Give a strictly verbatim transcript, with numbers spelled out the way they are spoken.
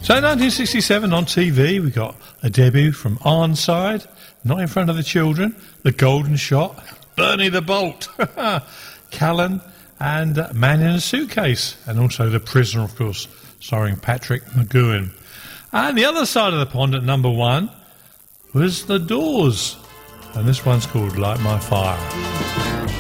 So nineteen sixty-seven on T V, we got a debut from Ironside, Not in Front of the Children, The Golden Shot, Bernie the Bolt, Callan, and uh, Man in a Suitcase, and also The Prisoner, of course, starring Patrick McGoohan. And the other side of the pond at number one was The Doors, and this one's called Light My Fire.